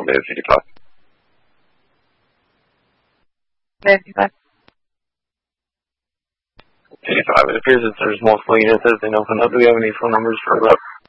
couple of days we could talk. Maybe 85. It appears that there's multiple units as they open up. Do we have any phone numbers for about